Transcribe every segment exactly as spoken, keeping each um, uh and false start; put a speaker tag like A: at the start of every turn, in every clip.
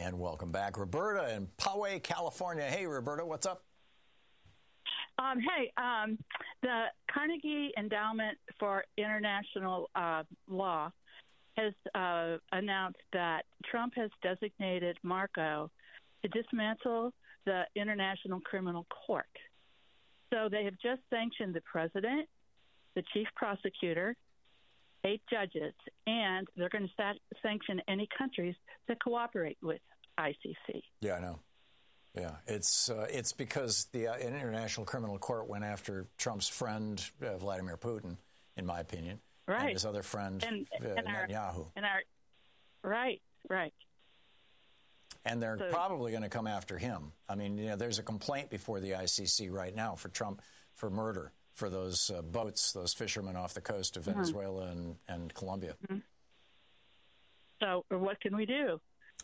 A: And welcome back, Roberta in Poway, California. Hey, Roberta, what's up?
B: Um, hey, um, the Carnegie Endowment for International uh, Law has uh, announced that Trump has designated Marco to dismantle the International Criminal Court. So they have just sanctioned the president, the chief prosecutor, eight judges, and they're going to sat- sanction any countries that cooperate with I C C.
A: Yeah, I know. Yeah, it's uh, it's because the uh, International Criminal Court went after Trump's friend, uh, Vladimir Putin, in my opinion,
B: right.
A: and his other friend,
B: and,
A: uh,
B: and our,
A: Netanyahu.
B: And our, right, right.
A: And they're
B: so,
A: probably going to come after him. I mean, you know, there's a complaint before the I C C right now for Trump for murder for those uh, boats, those fishermen off the coast of Venezuela mm-hmm. and, and Colombia.
B: Mm-hmm. So what can we do?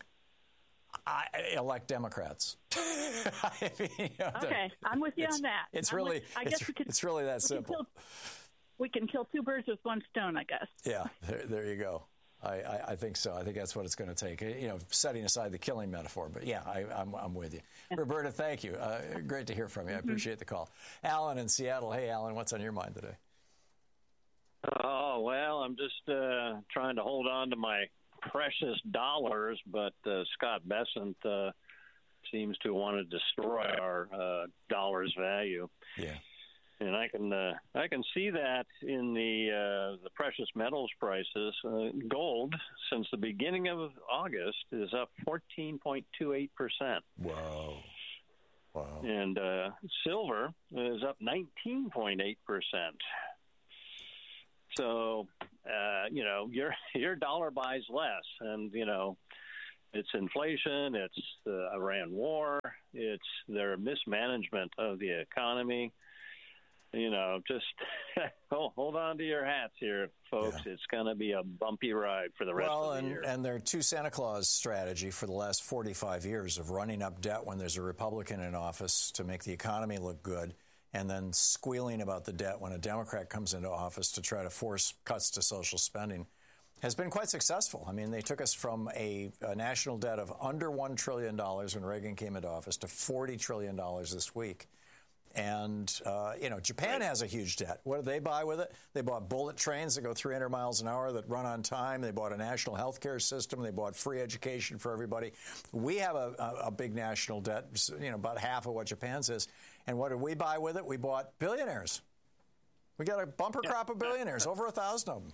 A: I elect Democrats. I mean, you know,
B: okay, I'm with you on that.
A: It's
B: I'm
A: really,
B: with, I guess
A: it's,
B: we could,
A: it's really that
B: we
A: simple.
B: Can kill, we can kill two birds with one stone, I guess.
A: Yeah, there, there you go. I, I, I think so. I think that's what it's going to take. You know, setting aside the killing metaphor, but yeah, I, I'm, I'm with you. Yeah. Roberta, thank you. Uh, great to hear from you. I appreciate the call. Alan in Seattle. Hey, Alan, what's on your mind today?
C: Oh, well, I'm just uh, trying to hold on to my precious dollars, but uh, Scott Bessent uh, seems to want to destroy our uh, dollar's value.
A: Yeah,
C: and I can uh, I can see that in the uh, the precious metals prices. Uh, gold, since the beginning of August, is up fourteen point two eight percent.
A: Wow. Wow.
C: And uh, silver is up nineteen point eight percent. So, uh, you know, your your dollar buys less, and you know, it's inflation, it's the Iran war, it's their mismanagement of the economy. You know, just hold on to your hats here, folks. Yeah. It's going to be a bumpy ride for the rest
A: well,
C: of the
A: and,
C: year.
A: and their two Santa Claus strategy for the last forty-five years of running up debt when there's a Republican in office to make the economy look good, and then squealing about the debt when a Democrat comes into office to try to force cuts to social spending, has been quite successful. I mean, they took us from a, a national debt of under one trillion dollars when Reagan came into office to forty trillion dollars this week. And, uh, you know, Japan has a huge debt. What did they buy with it? They bought bullet trains that go three hundred miles an hour that run on time. They bought a national health care system. They bought free education for everybody. We have a, a, a big national debt, you know, about half of what Japan's is. And what did we buy with it? We bought billionaires. We got a bumper crop of billionaires, over a thousand of them.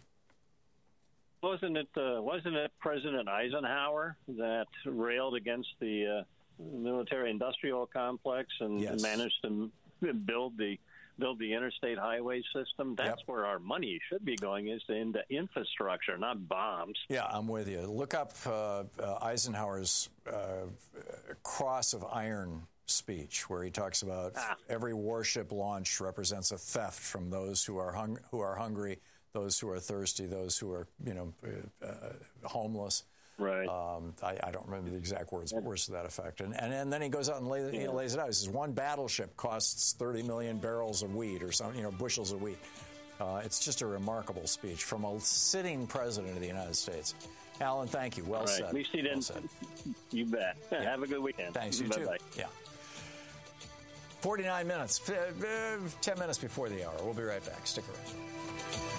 C: Wasn't it, uh, wasn't it President Eisenhower that railed against the uh, military-industrial complex and
A: yes.
C: managed to build the build the interstate highway system? That's
A: yep.
C: where our money should be going, is into infrastructure, not bombs.
A: Yeah, I'm with you. Look up uh, uh, Eisenhower's uh, Cross of Iron speech, where he talks about ah. every warship launched represents a theft from those who are hung- who are hungry, those who are thirsty, those who are, you know, uh, homeless.
C: Right.
A: Um, I, I don't remember the exact words, but words to that effect. And, and and then he goes out and lay, yeah. he lays it out. He says one battleship costs thirty million barrels of wheat, or some, you know, bushels of wheat. Uh, it's just a remarkable speech from a sitting president of the United States. Alan, thank you. Well
C: right.
A: said.
C: At least he didn't.
A: Well said.
C: You bet. Yeah. Have a good weekend.
A: Thanks. You
C: Bye-bye.
A: too. Yeah. forty-nine minutes, ten minutes before the hour. We'll be right back. Stick around.